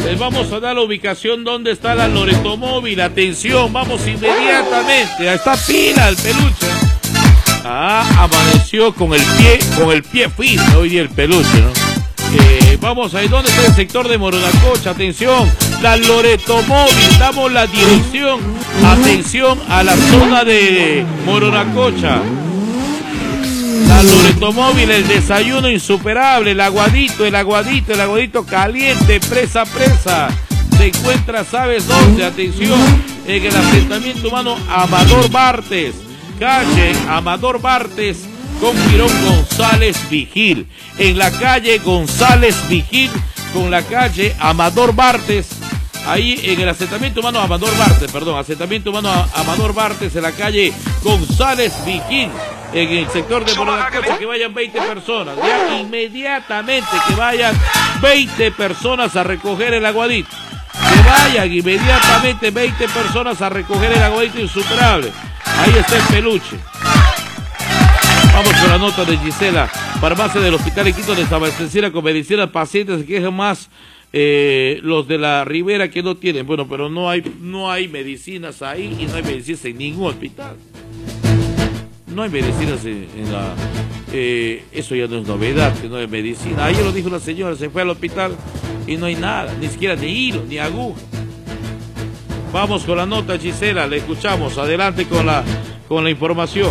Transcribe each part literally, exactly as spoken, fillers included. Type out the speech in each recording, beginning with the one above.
Les vamos a dar la ubicación donde está la Loreto Móvil. Atención, vamos inmediatamente. Ahí está pila el peluche. Ah, amaneció con el pie, con el pie firme hoy día el peluche, ¿no? Eh, vamos ahí, ¿dónde está el sector de Moronacocha? Atención, la Loreto Móvil, damos la dirección. Atención a la zona de Moronacocha. La Loreto Móvil, el desayuno insuperable, el aguadito, el aguadito, el aguadito caliente, presa, presa. Se encuentra, ¿sabes dónde? Atención, en el asentamiento humano Amador Bartes. Calle Amador Bartes con Quirón González Vigil. En la calle González Vigil con la calle Amador Bartes. Ahí en el asentamiento humano Amador Bartes, perdón, asentamiento humano Amador Bartes en la calle González Vigil. En el sector de Moronacocha, que vayan veinte personas. Ya inmediatamente que vayan veinte personas a recoger el aguadito. Que vayan inmediatamente veinte personas a recoger el aguadito insuperable. Ahí está el peluche. Vamos con la nota de Gisela. Farmacia del Hospital Iquitos desabastecida con medicinas. Pacientes se quejan más eh, los de la Ribera que no tienen. Bueno, pero no hay, no hay medicinas ahí y no hay medicinas en ningún hospital. No hay medicinas en, en la... Eh, eso ya no es novedad, que no hay medicina. Ayer lo dijo la señora, se fue al hospital y no hay nada, ni siquiera ni hilo, ni aguja. Vamos con la nota, Gisela, le escuchamos. Adelante con la, con la información.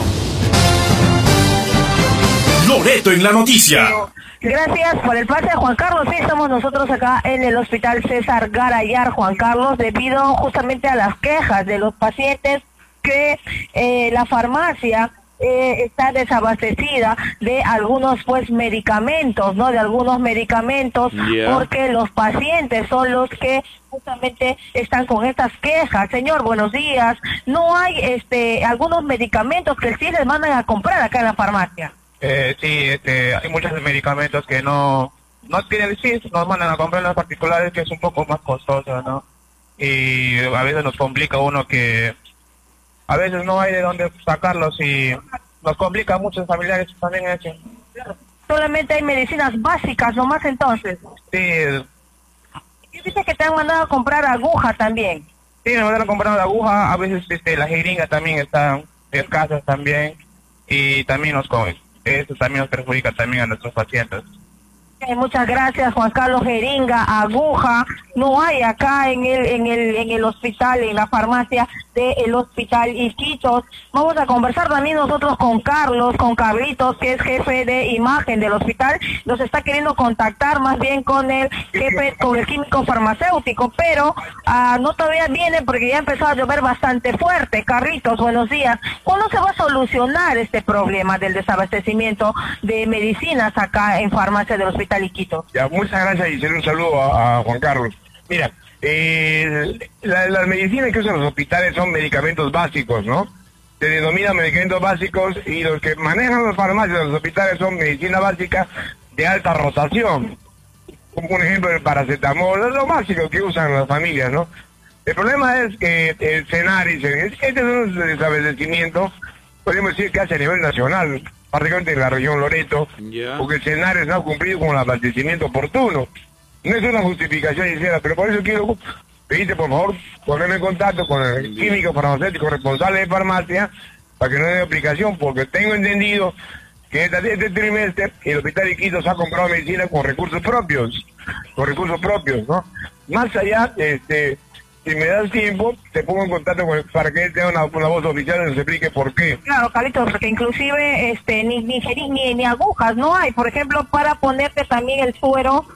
Loreto en la noticia. Gracias por el pase, Juan Carlos. Sí, estamos nosotros acá en el Hospital César Garayar, Juan Carlos, debido justamente a las quejas de los pacientes que eh, la farmacia eh, está desabastecida de algunos pues medicamentos, ¿no? De algunos medicamentos, yeah. Porque los pacientes son los que justamente están con estas quejas. Señor, buenos días. No hay este algunos medicamentos que sí les mandan a comprar acá en la farmacia. Eh, sí, este, hay muchos medicamentos que no no tienen, sí, nos mandan a comprar en los particulares, que es un poco más costoso, ¿no? Y a veces nos complica uno que a veces no hay de dónde sacarlos y nos complica a muchos familiares también eso. Solamente hay medicinas básicas nomás entonces. Sí. ¿Y dice que te han mandado a comprar aguja también? Sí, me mandaron a comprar la aguja, a veces este, las jeringas también están escasas también y también nos comen. Eso también nos perjudica también a nuestros pacientes. Eh, muchas gracias, Juan Carlos. Jeringa, aguja, no hay acá en el en el en el hospital, en la farmacia del Hospital Iquitos. Vamos a conversar también nosotros con Carlos, con Carlitos, que es jefe de imagen del hospital. Nos está queriendo contactar más bien con el jefe, con el químico farmacéutico, pero uh, no todavía viene porque ya empezó a llover bastante fuerte. Carlitos, buenos días. ¿Cuándo se va a solucionar este problema del desabastecimiento de medicinas acá en farmacia del Hospital Iquitos? Ya, muchas gracias y un saludo a, a Juan Carlos. Mira, eh, la, las medicinas que usan los hospitales son medicamentos básicos, ¿no? Se denominan medicamentos básicos y los que manejan las farmacias de los hospitales son medicina básica de alta rotación. Como por ejemplo el paracetamol, es lo básico que usan las familias, ¿no? El problema es que el Senaris, este es un desabastecimiento, podemos decir que hace a nivel nacional, particularmente en la región Loreto, yeah. Porque el Senares no ha cumplido con el abastecimiento oportuno. No es una justificación sincera, pero por eso quiero pedirte, por favor, ponerme en contacto con el químico farmacéutico responsable de farmacia para que no dé aplicación, porque tengo entendido que este, este trimestre el Hospital Iquitos ha comprado medicina con recursos propios, con recursos propios, ¿no? Más allá, este... si me das tiempo, te pongo en contacto con, para que él tenga una, una voz oficial y nos explique por qué. Claro, Carlitos, porque inclusive este ni, ni, ni, ni agujas no hay. Por ejemplo, para ponerte también el suero